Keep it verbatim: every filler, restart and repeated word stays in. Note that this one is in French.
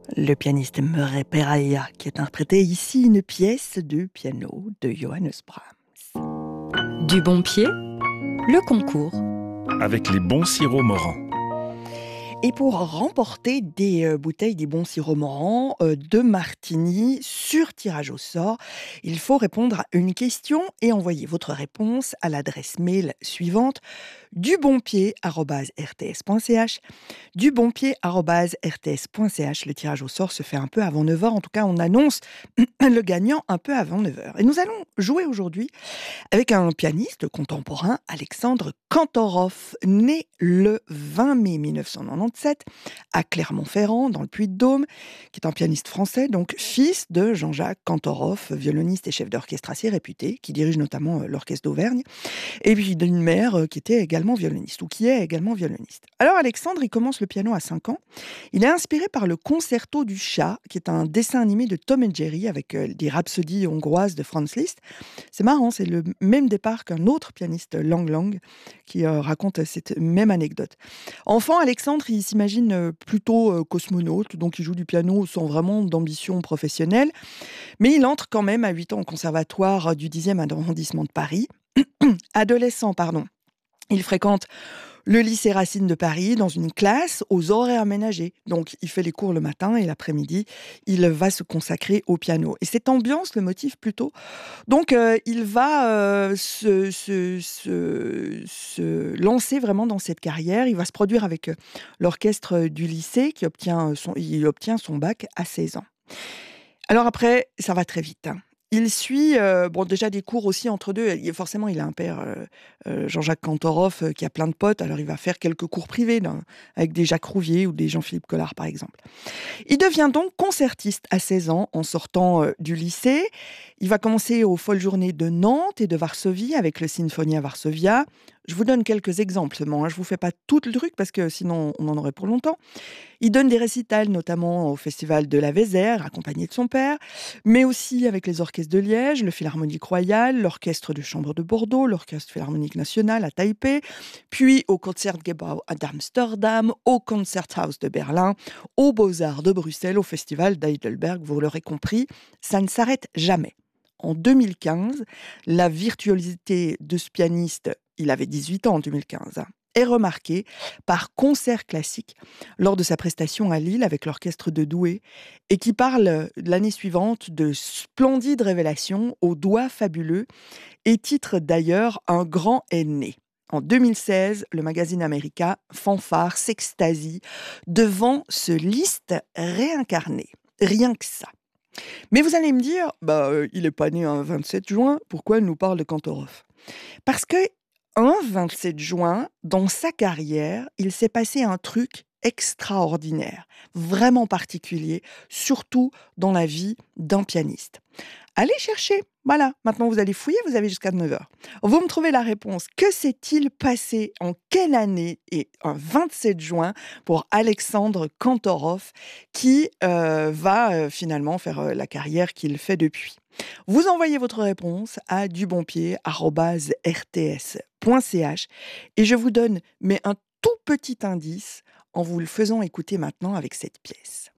Le pianiste Murray Perahia qui interprétait ici une pièce de piano de Johannes Brahms. Du bon pied, le concours. Avec les bons sirops Morand. Et pour remporter des euh, bouteilles des bons sirops Morand euh, de Martini sur tirage au sort, il faut répondre à une question et envoyer votre réponse à l'adresse mail suivante: dubonpied arobase r t s point c h. dubonpied arobase r t s point c h. Le tirage au sort se fait un peu avant neuf heures. En tout cas, on annonce le gagnant un peu avant neuf heures. Et nous allons jouer aujourd'hui avec un pianiste contemporain, Alexandre Kantorov, né le vingt mai mille neuf cent quatre-vingt-dix-sept à Clermont-Ferrand, dans le Puy-de-Dôme, qui est un pianiste français, donc fils de Jean-Jacques Kantorov, violoniste et chef d'orchestre assez réputé, qui dirige notamment l'orchestre d'Auvergne, et puis d'une mère qui était également violoniste, ou qui est également violoniste. Alors Alexandre, il commence le piano à cinq ans. Il est inspiré par le Concerto du chat, qui est un dessin animé de Tom et Jerry avec euh, des rhapsodies hongroises de Franz Liszt. C'est marrant, c'est le même départ qu'un autre pianiste, Lang Lang, qui euh, raconte cette même anecdote. Enfant, Alexandre, il s'imagine euh, plutôt euh, cosmonaute, donc il joue du piano sans vraiment d'ambition professionnelle, mais il entre quand même à huit ans au conservatoire du dixième arrondissement de Paris. Adolescent, pardon, il fréquente le lycée Racine de Paris dans une classe aux horaires aménagés. Donc, il fait les cours le matin et l'après-midi, il va se consacrer au piano. Et cette ambiance le motive plutôt. Donc, euh, il va euh, se, se, se, se lancer vraiment dans cette carrière. Il va se produire avec euh, l'orchestre du lycée qui obtient son, il obtient son bac à seize ans. Alors après, ça va très vite, hein. Il suit, euh, bon, déjà des cours aussi entre deux. Il, forcément, il a un père, euh, euh, Jean-Jacques Kantorov, euh, qui a plein de potes. Alors, il va faire quelques cours privés dans- avec des Jacques Rouvier ou des Jean-Philippe Collard, par exemple. Il devient donc concertiste à seize ans en sortant euh, du lycée. Il va commencer aux Folles Journées de Nantes et de Varsovie avec le Sinfonia Varsovia. Je vous donne quelques exemples seulement, hein. Je ne vous fais pas tout le truc parce que sinon, on en aurait pour longtemps. Il donne des récitals, notamment au Festival de la Vézère, accompagné de son père, mais aussi avec les orchestres de Liège, le Philharmonique Royal, l'Orchestre de Chambre de Bordeaux, l'Orchestre Philharmonique National à Taipei, puis au Concertgebouw d'Amsterdam, au Concerthaus de Berlin, aux Beaux-Arts de Bruxelles, au Festival d'Heidelberg. Vous l'aurez compris, ça ne s'arrête jamais. En deux mille quinze, la virtuosité de ce pianiste, il avait dix-huit ans en deux mille quinze, hein, est remarquée par Concert Classique lors de sa prestation à Lille avec l'orchestre de Douai, et qui parle l'année suivante de splendides révélations aux doigts fabuleux, et titre d'ailleurs Un grand est né. En deux mille seize, le magazine américain Fanfare s'extasie devant ce Liszt réincarné. Rien que ça. Mais vous allez me dire, bah, euh, il n'est pas né un vingt-sept juin, pourquoi il nous parle de Kantorov? Parce que un vingt-sept juin, dans sa carrière, il s'est passé un truc extraordinaire, vraiment particulier, surtout dans la vie d'un pianiste. Allez chercher, voilà, maintenant vous allez fouiller, vous avez jusqu'à neuf heures. Vous me trouvez la réponse. Que s'est-il passé en quelle année et un vingt-sept juin pour Alexandre Kantorov qui euh, va euh, finalement faire euh, la carrière qu'il fait depuis? Vous envoyez votre réponse à dubonpied arobase r t s point c h et je vous donne mais un tout petit indice en vous le faisant écouter maintenant avec cette pièce.